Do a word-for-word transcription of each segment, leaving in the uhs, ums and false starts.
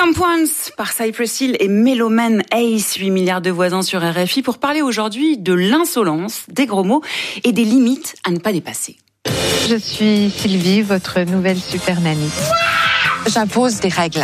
Camp-Once par Cypress Hill et Méloman Ace, huit milliards de voisins sur R F I, pour parler aujourd'hui de l'insolence, des gros mots et des limites à ne pas dépasser. Je suis Sylvie, votre nouvelle super nanny. J'impose des règles.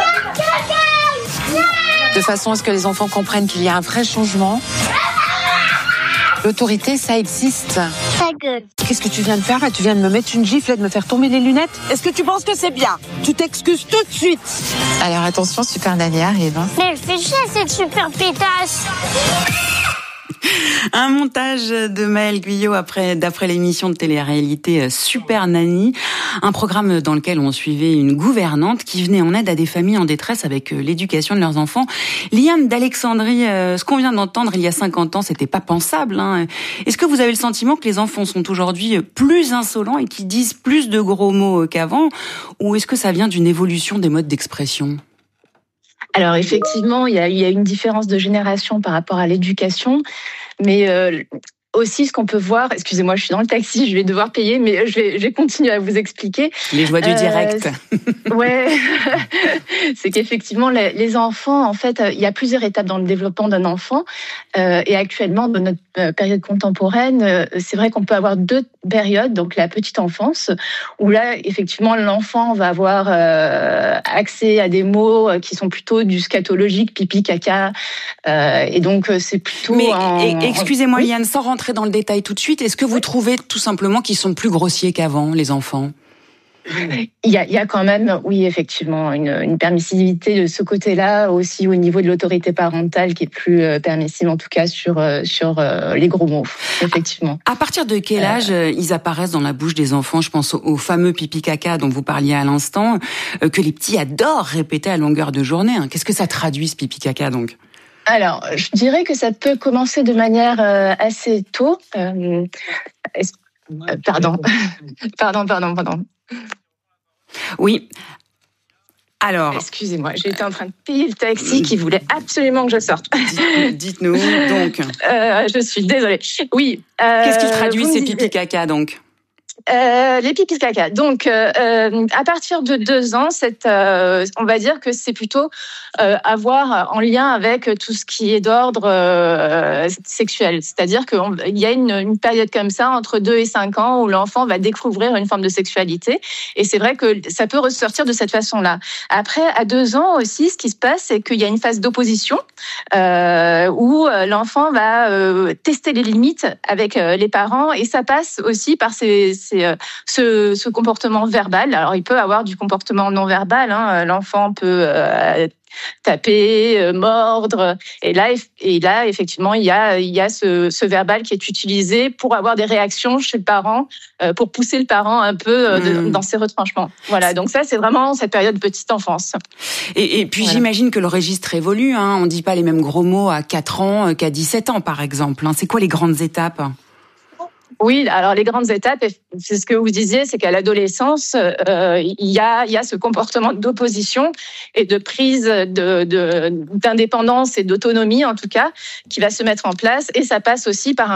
De façon à ce que les enfants comprennent qu'il y a un vrai changement. L'autorité, ça existe. Ta gueule. Qu'est-ce que tu viens de faire là? Tu viens de me mettre une gifle et de me faire tomber les lunettes? Est-ce que tu penses que c'est bien? Tu t'excuses tout de suite. Alors attention, super nanny arrive. Hein. Mais elle fait chier cette super pétasse. Un montage de Maëlle Guyot après, d'après l'émission de télé-réalité Super Nanny, un programme dans lequel on suivait une gouvernante qui venait en aide à des familles en détresse avec l'éducation de leurs enfants. Liane d'Alexandrie, ce qu'on vient d'entendre il y a cinquante ans, c'était pas pensable. Hein. Est-ce que vous avez le sentiment que les enfants sont aujourd'hui plus insolents et qu'ils disent plus de gros mots qu'avant, ou est-ce que ça vient d'une évolution des modes d'expression ? Alors effectivement, il y a, il y a une différence de génération par rapport à l'éducation, mais euh, aussi ce qu'on peut voir, excusez-moi, je suis dans le taxi, je vais devoir payer, mais je vais, je vais continuer à vous expliquer. Les joies du direct. Euh, ouais, c'est qu'effectivement, les, les enfants, en fait, il y a plusieurs étapes dans le développement d'un enfant, euh, et actuellement, dans notre période contemporaine, euh, c'est vrai qu'on peut avoir deux périodes, donc la petite enfance, où là, effectivement, l'enfant va avoir euh, accès à des mots qui sont plutôt du scatologique, pipi, caca, euh, et donc c'est plutôt... Mais en, excusez-moi, en... Liane, sans rentrer dans le détail tout de suite, est-ce que vous trouvez tout simplement qu'ils sont plus grossiers qu'avant, les enfants ? Il y a, il y a quand même, oui, effectivement, une, une permissivité de ce côté-là, aussi au niveau de l'autorité parentale qui est plus euh, permissive, en tout cas sur euh, sur euh, les gros mots, effectivement. À partir de quel âge euh... ils apparaissent dans la bouche des enfants? Je pense au, au fameux pipi caca dont vous parliez à l'instant, euh, que les petits adorent répéter à longueur de journée. Hein. Qu'est-ce que ça traduit, ce pipi caca, donc? Alors, je dirais que ça peut commencer de manière euh, assez tôt. Euh, est-ce... euh, pardon, pardon, pardon, pardon. Oui. Alors, excusez-moi, j'étais en train de payer le taxi qui voulait absolument que je sorte. Dites, dites-nous donc. Euh, je suis désolée. Oui. Euh, Qu'est-ce qu'il traduit ces pipi caca donc? Euh, les pipis caca. Donc, euh, à partir de deux ans, cette, euh, on va dire que c'est plutôt euh, avoir en lien avec tout ce qui est d'ordre euh, sexuel. C'est-à-dire qu'il y a une, une période comme ça entre deux et cinq ans où l'enfant va découvrir une forme de sexualité. Et c'est vrai que ça peut ressortir de cette façon-là. Après, à deux ans aussi, ce qui se passe, c'est qu'il y a une phase d'opposition euh, où l'enfant va euh, tester les limites avec euh, les parents, et ça passe aussi par ces c'est ce, ce comportement verbal. Alors, il peut avoir du comportement non verbal. Hein. L'enfant peut euh, taper, euh, mordre. Et là, et là, effectivement, il y a, il y a ce, ce verbal qui est utilisé pour avoir des réactions chez le parent, euh, pour pousser le parent un peu euh, de, mmh. dans ses retranchements. Voilà. Donc ça, c'est vraiment cette période de petite enfance. Et, et puis, voilà. J'imagine que le registre évolue. Hein. On ne dit pas les mêmes gros mots à quatre ans qu'à dix-sept ans, par exemple. Hein. C'est quoi les grandes étapes ? Oui, alors les grandes étapes, c'est ce que vous disiez, c'est qu'à l'adolescence, euh, il y a, il y a ce comportement d'opposition et de prise de, de, d'indépendance et d'autonomie, en tout cas, qui va se mettre en place. Et ça passe aussi par un